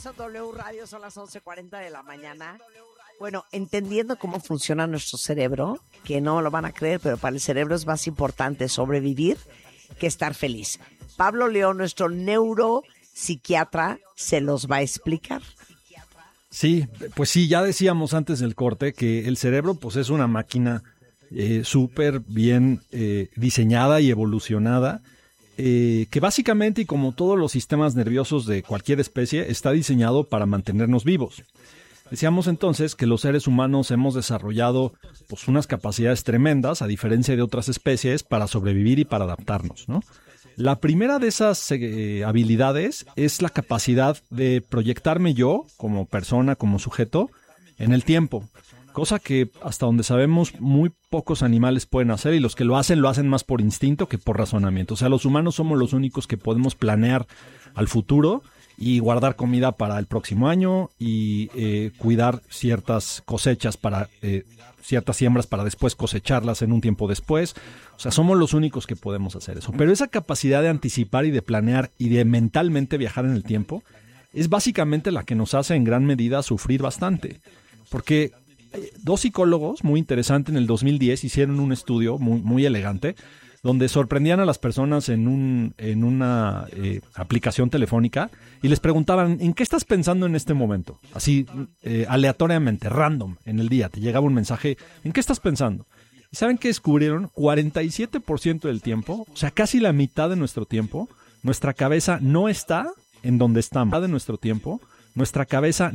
regreso a W Radio, son las 11:40 de la mañana. Bueno, entendiendo cómo funciona nuestro cerebro, que no lo van a creer, pero para el cerebro es más importante sobrevivir que estar feliz. Pablo León, nuestro neuropsiquiatra, se los va a explicar. Sí, pues sí, ya decíamos antes del corte que el cerebro pues es una máquina súper bien diseñada y evolucionada, que básicamente, y como todos los sistemas nerviosos de cualquier especie, está diseñado para mantenernos vivos. Decíamos entonces que los seres humanos hemos desarrollado pues unas capacidades tremendas, a diferencia de otras especies, para sobrevivir y para adaptarnos, ¿no? La primera de esas habilidades es la capacidad de proyectarme yo, como persona, como sujeto, en el tiempo. Cosa que, hasta donde sabemos, muy pocos animales pueden hacer, y los que lo hacen más por instinto que por razonamiento. O sea, los humanos somos los únicos que podemos planear al futuro y guardar comida para el próximo año y cuidar ciertas cosechas para ciertas siembras para después cosecharlas en un tiempo después. O sea, somos los únicos que podemos hacer eso. Pero esa capacidad de anticipar y de planear y de mentalmente viajar en el tiempo es básicamente la que nos hace en gran medida sufrir bastante. Porque dos psicólogos muy interesantes en el 2010 hicieron un estudio muy elegante donde sorprendían a las personas en una aplicación telefónica y les preguntaban, ¿en qué estás pensando en este momento? Así, aleatoriamente, random, en el día, te llegaba un mensaje, ¿en qué estás pensando? ¿Y saben qué descubrieron? 47% del tiempo, o sea, casi la mitad de nuestro tiempo, nuestra cabeza no está en donde estamos. De nuestro tiempo, nuestra cabeza